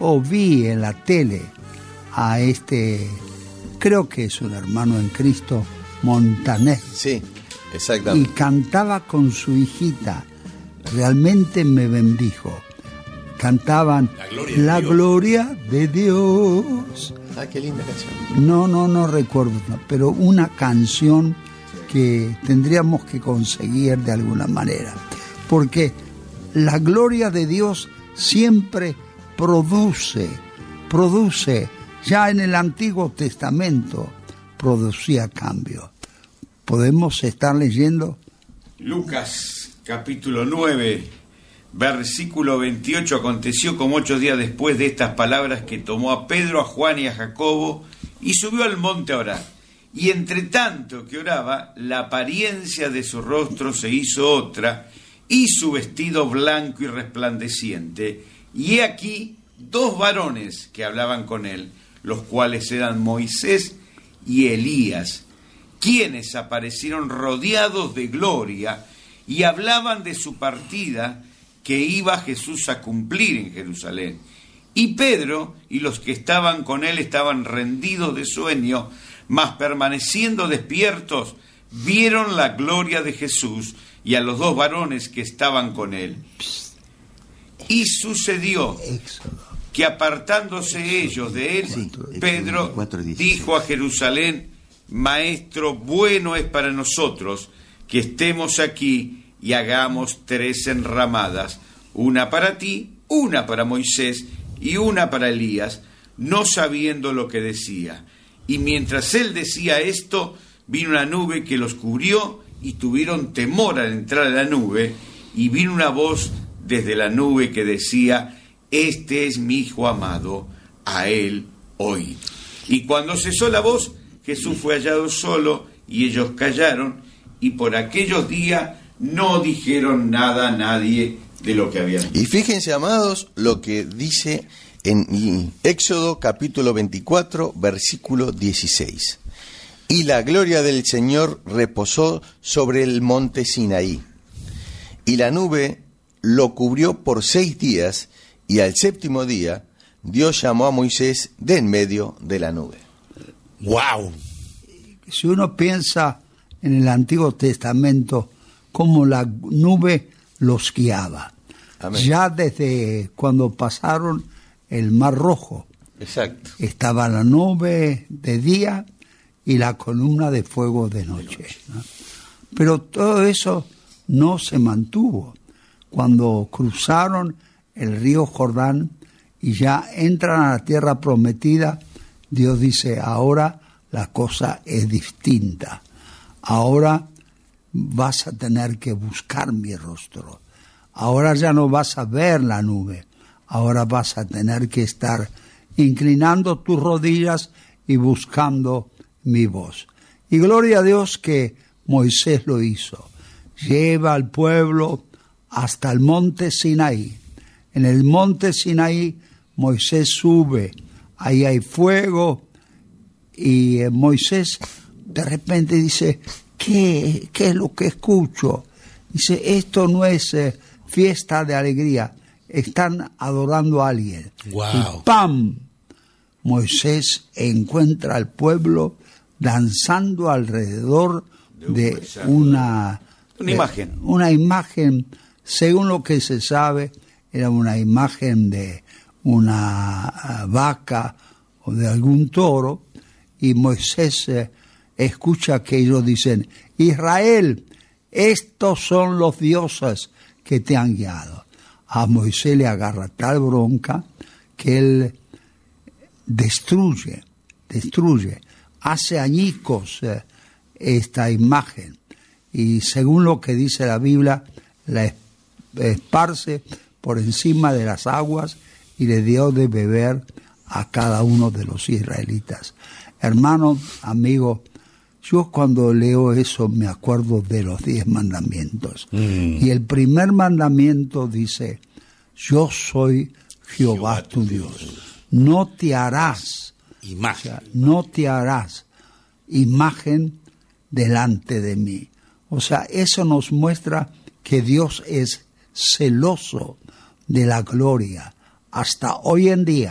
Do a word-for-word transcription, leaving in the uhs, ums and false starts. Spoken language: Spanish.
o vi en la tele a este, creo que es un hermano en Cristo, Montaner. Sí, exactamente. Y cantaba con su hijita. Realmente me bendijo. Cantaban La gloria, la de, gloria de Dios. Ah, qué linda canción. No, no, no recuerdo, pero una canción que tendríamos que conseguir de alguna manera. Porque la gloria de Dios siempre produce, produce. Ya en el Antiguo Testamento producía cambio. ¿Podemos estar leyendo? Lucas, capítulo nueve, versículo veintiocho. Aconteció como ocho días después de estas palabras que tomó a Pedro, a Juan y a Jacobo y subió al monte a orar. Y entre tanto que oraba, la apariencia de su rostro se hizo otra y su vestido blanco y resplandeciente. Y he aquí dos varones que hablaban con él, los cuales eran Moisés y Elías, quienes aparecieron rodeados de gloria y hablaban de su partida que iba Jesús a cumplir en Jerusalén. Y Pedro y los que estaban con él estaban rendidos de sueño, mas permaneciendo despiertos, vieron la gloria de Jesús y a los dos varones que estaban con él. Y sucedió que apartándose ellos de él, sí, Pedro dijo a Jerusalén: Maestro, bueno es para nosotros que estemos aquí y hagamos tres enramadas, una para ti, una para Moisés y una para Elías, no sabiendo lo que decía. Y mientras él decía esto, vino una nube que los cubrió y tuvieron temor al entrar a la nube, y vino una voz desde la nube que decía: Este es mi Hijo amado, a él oíd. Y cuando cesó la voz, Jesús fue hallado solo, y ellos callaron, y por aquellos días no dijeron nada a nadie de lo que habían visto. Y fíjense, amados, lo que dice en Éxodo capítulo veinticuatro, versículo dieciséis. Y la gloria del Señor reposó sobre el monte Sinaí, y la nube lo cubrió por seis días, y al séptimo día Dios llamó a Moisés de en medio de la nube. ¡Wow! Si uno piensa en el Antiguo Testamento, cómo la nube los guiaba. Amén. Ya desde cuando pasaron el Mar Rojo. Exacto. Estaba la nube de día y la columna de fuego de noche, ¿no? Pero todo eso no se mantuvo. Cuando cruzaron el río Jordán y ya entran a la tierra prometida, Dios dice: ahora la cosa es distinta. Ahora vas a tener que buscar mi rostro. Ahora ya no vas a ver la nube. Ahora vas a tener que estar inclinando tus rodillas y buscando mi voz. Y gloria a Dios que Moisés lo hizo. Lleva al pueblo hasta el monte Sinaí. En el monte Sinaí Moisés sube. Ahí hay fuego. Y eh, Moisés de repente dice: ¿Qué, qué es lo que escucho? Dice: esto no es eh, fiesta de alegría. Están adorando a alguien. Wow. Y ¡pam! Moisés encuentra al pueblo danzando alrededor de, de una, una imagen. Una imagen, según lo que se sabe, era una imagen de una vaca o de algún toro, y Moisés eh, escucha que ellos dicen: Israel, estos son los dioses que te han guiado. A Moisés le agarra tal bronca que él destruye, destruye, hace añicos eh, esta imagen, y según lo que dice la Biblia, la esparce por encima de las aguas y le dio de beber a cada uno de los israelitas. Hermano, amigo, yo cuando leo eso me acuerdo de los diez mandamientos. Mm. Y el primer mandamiento dice: yo soy Jehová, Jehová tu Dios. Dios. No te harás imagen. O sea, no te harás imagen delante de mí. O sea, eso nos muestra que Dios es celoso de la gloria. Hasta hoy en día